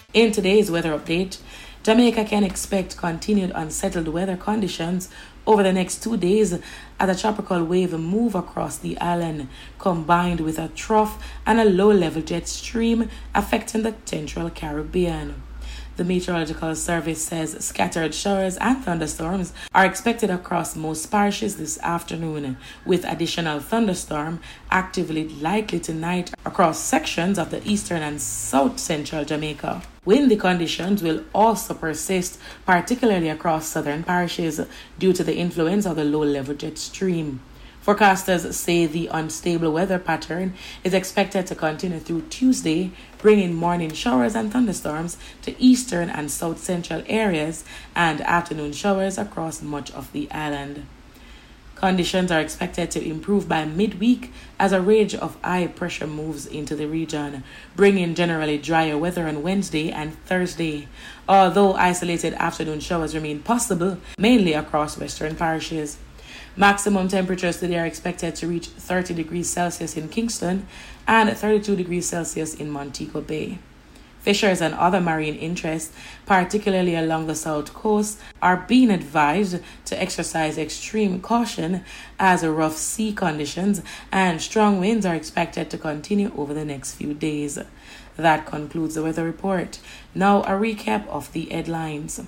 In today's weather update, Jamaica can expect continued unsettled weather conditions over the next 2 days as a tropical wave move across the island, combined with a trough and a low-level jet stream affecting the central Caribbean. The Meteorological Service says scattered showers and thunderstorms are expected across most parishes this afternoon, with additional thunderstorm actively likely tonight across sections of the eastern and south central Jamaica. Windy conditions will also persist, particularly across southern parishes, due to the influence of the low-level jet stream. Forecasters say the unstable weather pattern is expected to continue through Tuesday, bringing morning showers and thunderstorms to eastern and south central areas and afternoon showers across much of the island. Conditions are expected to improve by midweek as a ridge of high pressure moves into the region, bringing generally drier weather on Wednesday and Thursday, although isolated afternoon showers remain possible, mainly across western parishes. Maximum temperatures today are expected to reach 30 degrees Celsius in Kingston and 32 degrees Celsius in Montego Bay. Fishers and other marine interests, particularly along the south coast, are being advised to exercise extreme caution as rough sea conditions and strong winds are expected to continue over the next few days. That concludes the weather report. Now a recap of the headlines.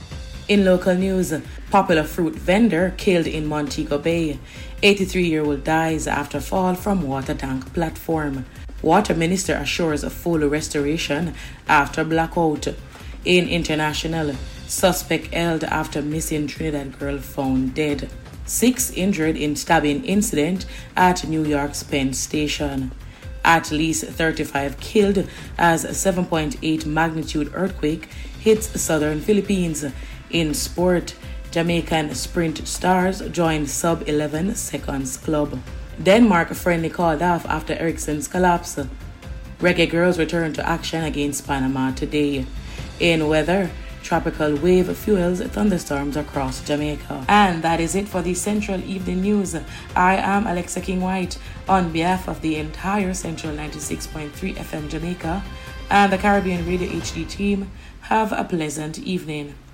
In local news, popular fruit vendor killed in Montego Bay. 83-year-old dies after fall from water tank platform. Water minister assures full restoration after blackout. In international, suspect held after missing Trinidad girl found dead. 6 injured in stabbing incident at New York's Penn Station. At least 35 killed as 7.8 magnitude earthquake hits southern Philippines. In sport, Jamaican sprint stars joined sub-11 seconds club. Denmark friendly called off after Eriksen's collapse. Reggae Girls return to action against Panama today. In weather, tropical wave fuels thunderstorms across Jamaica. And that is it for the Central Evening News. I am Alexa King White on behalf of the entire Central 96.3 FM Jamaica and the Caribbean Radio HD team. Have a pleasant evening.